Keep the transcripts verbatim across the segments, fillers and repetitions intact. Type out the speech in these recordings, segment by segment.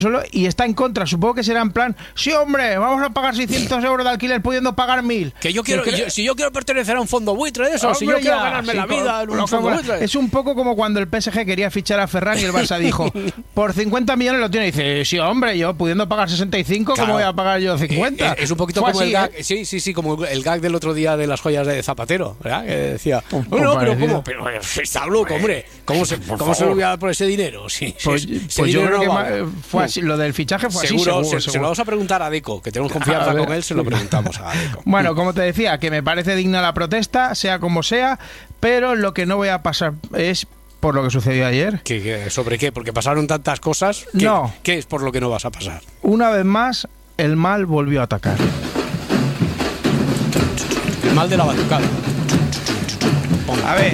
solo y está en contra. Supongo que será en plan, sí, hombre, vamos a pagar seiscientos euros de alquiler pudiendo pagar mil. Que yo quiero, que yo, si yo quiero pertenecer a un fondo buitre de eso, hombre, si yo quiero ya, ganarme sí, la vida en un fondo buitre. Es un poco como cuando el P S G quería fichar a Ferran y el Barça dijo, por cincuenta millones lo tiene. Y dice, sí, hombre, yo pudiendo pagar sesenta y cinco, claro. ¿Cómo voy a pagar yo cincuenta? Eh, es un poquito Fue como así, el gag, ¿eh? sí, sí, sí, como el gag del otro día de las joyas de Zapatero, ¿verdad? Que decía, oh, no, pero ¿cómo? Pero está loco, hombre. ¿Cómo se, cómo se lo voy a dar por ese dinero? Sí, pues sí, pues yo creo que ma, fue así, lo del fichaje fue seguro, así, seguro. Se, seguro. se lo vamos a preguntar a Deco, que tenemos confianza con él, se lo preguntamos a Deco. Bueno, como te decía, que me parece digna la protesta, sea como sea, pero lo que no voy a pasar es por lo que sucedió ayer. ¿Qué, qué, ¿Sobre qué? Porque pasaron tantas cosas. ¿Qué, no. ¿Qué es por lo que no vas a pasar? Una vez más, el mal volvió a atacar. El mal de la batucada. A ver,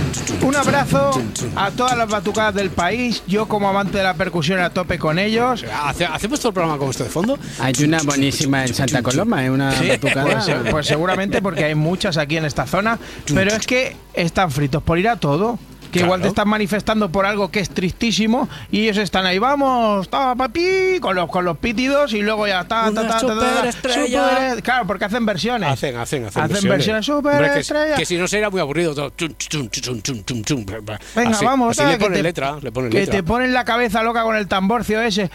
un abrazo a todas las batucadas del país. Yo, como amante de la percusión, a tope con ellos. ¿Hace, ¿Hacemos todo el programa con esto de fondo? Hay una buenísima en Santa Coloma, ¿eh? Una ¿Sí? batucada. Pues, pues seguramente porque hay muchas aquí en esta zona. Pero es que están fritos por ir a todo. Que claro. Igual te están manifestando por algo que es tristísimo y ellos están ahí, vamos, ta, papi, con los, con los pítidos y luego ya está, ta, ta, ta, ta, super, claro, porque hacen versiones. Hacen, hacen, hacen, hacen versiones. versiones super Hombre, que, estrella. Que si no sería muy aburrido todo. Chum, chum, chum, chum, chum, chum. Venga, así, vamos, así ta, le ponen te, letra, le ponen que letra. te ponen la cabeza loca con el tamborcio ese.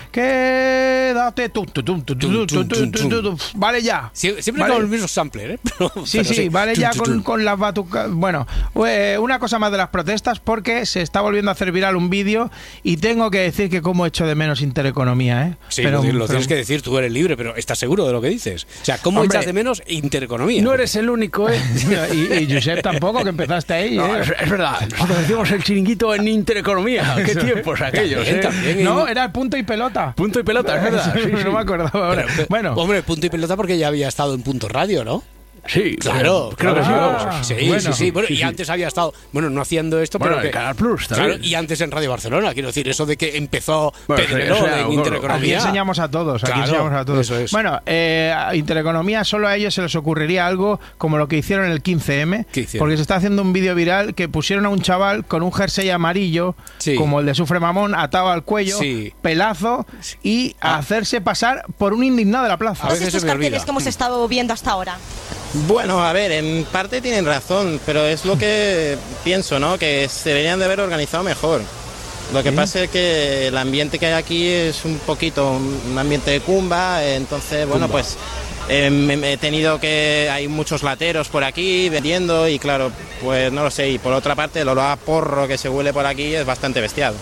Quédate tú, tú, tú, tú, tú, tú, tú, tú, tú. Vale ya. Sie siempre vale. con el mismo sampler, ¿eh? Pero, sí, pero sí, sí, vale ya con, con las batucas. Bueno, eh, una cosa más de las protestas porque se está volviendo a hacer viral un vídeo y tengo que decir que como echo de menos Intereconomía, ¿eh? Sí, pero, lo, lo pero, tienes que decir, tú eres libre, pero ¿estás seguro de lo que dices? O sea, ¿cómo hombre, echas de menos Intereconomía? No eres el único, ¿eh? y, y Josep tampoco, que empezaste ahí, no, ¿eh? Es, es verdad, nosotros decimos el chiringuito en Intereconomía. ¿Qué tiempos aquellos, también, eh? También, no, era el punto y pelota. Punto y pelota, es verdad. Sí, no sí. me acordaba ahora. Pero, bueno. Hombre, punto y pelota porque ya había estado en Punto Radio, ¿no? Sí, claro, creo que ah, sí. Sí, bueno, sí, sí. Bueno, sí, y sí. antes había estado, bueno, no haciendo esto, bueno, pero en que, Canal Plus también. Claro, y antes en Radio Barcelona, quiero decir, eso de que empezó bueno, Pedrerol o sea, en Intereconomía. Aquí enseñamos a todos, aquí claro, enseñamos a todos. Eso es. Bueno, eh, Intereconomía, solo a ellos se les ocurriría algo como lo que hicieron en el quince eme, porque se está haciendo un vídeo viral que pusieron a un chaval con un jersey amarillo, sí. como el de Sufre Mamón, atado al cuello, sí. pelazo, y a ah. hacerse pasar por un indignado de la plaza. A veces estos carteles que hemos estado viendo hasta ahora. Bueno, a ver, en parte tienen razón, pero es lo que pienso, ¿no? Que se deberían de haber organizado mejor. Lo que ¿Sí? pasa es que el ambiente que hay aquí es un poquito un ambiente de cumba, entonces, bueno, cumba. pues eh, me, he tenido que... Hay muchos lateros por aquí vendiendo y claro, pues no lo sé. Y por otra parte, el olor a porro que se huele por aquí es bastante bestial.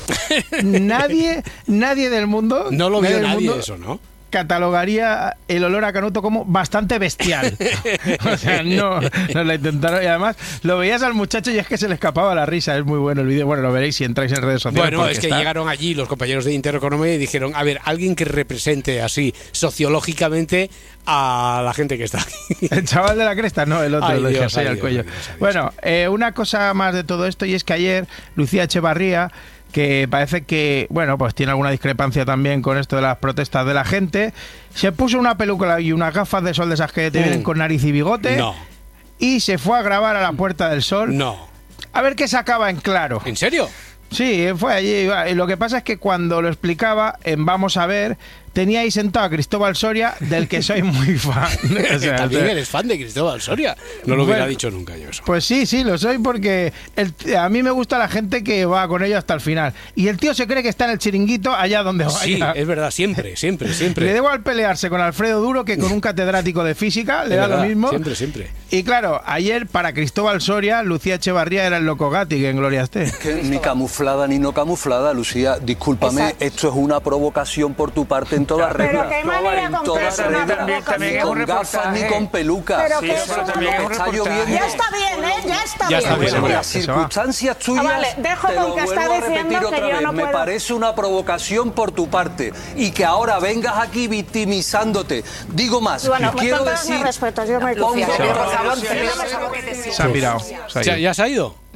nadie, nadie del mundo... No lo vio nadie, mundo, eso, ¿no? catalogaría el olor a canuto como bastante bestial. O sea, no, no la intentaron. Y además lo veías al muchacho y es que se le escapaba la risa. Es muy bueno el vídeo. Bueno, lo veréis si entráis en redes sociales. Bueno, es que está... llegaron allí los compañeros de Intereconomía y dijeron, a ver, alguien que represente así sociológicamente a la gente que está aquí. El chaval de la cresta, no, el otro, ay, lo Dios, ahí ay, al Dios, cuello. Dios, Dios, Dios. Bueno, eh, una cosa más de todo esto y es que ayer Lucía Echevarría, que parece que, bueno, pues tiene alguna discrepancia también con esto de las protestas de la gente, se puso una peluca y unas gafas de sol de esas que te mm. vienen con nariz y bigote no. y se fue a grabar a la Puerta del Sol. No. A ver qué sacaba en claro. ¿En serio? Sí, fue allí. Y lo que pasa es que cuando lo explicaba en Vamos a ver, tenía ahí sentado a Cristóbal Soria, del que soy muy fan. O sea, ¿también eres fan de Cristóbal Soria? No lo bueno, hubiera dicho nunca yo eso. Pues sí, sí, lo soy porque el, a mí me gusta la gente que va con ello hasta el final. Y el tío se cree que está en el chiringuito allá donde vaya. Sí, es verdad, siempre, siempre, siempre. Le debo al pelearse con Alfredo Duro que con un catedrático de física, le da verdad, lo mismo. Siempre, siempre. Y claro, ayer para Cristóbal Soria, Lucía Echevarría era el loco Gatti, que en gloria esté. Que ni camuflada ni no camuflada, Lucía, discúlpame, exacto. Esto es una provocación por tu parte en toda regla. Pero qué manera con persona ni con gafas ni con pelucas. Pero que eso también es está lloviendo. Ya está bien, ¿eh? Ya está ya bien. Está bien, bueno, las circunstancias tuyas, ah, vale, dejo te con lo que vuelvo está a repetir diciendo otra que yo vez. no Me puedo... parece una provocación por tu parte y que ahora vengas aquí victimizándote. Digo más, bueno, quiero con decir... Respetos, yo me pongo, por favor, se ha pirado. ¿Ya, ¿Ya se ha ido?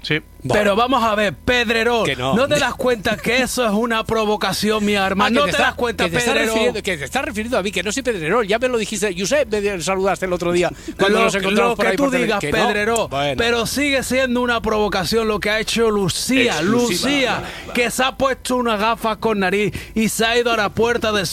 Sí. Pero vamos a ver, Pedrerol, Que no. no. te das cuenta que eso es una provocación, mi hermano. Ah, no que te, está- das cuenta, que te estás Pedrerol. refiriendo, que te estás refiriendo a mí, que no soy Pedrerol. Ya me lo dijiste, Josep, me saludaste el otro día cuando Lo, nos encontramos lo por que ahí tú por tele- digas, que no. Pedrerol, Bueno. pero sigue siendo una provocación lo que ha hecho Lucía, Exclusiva. Lucía, que se ha puesto una gafa con nariz y se ha ido a la puerta de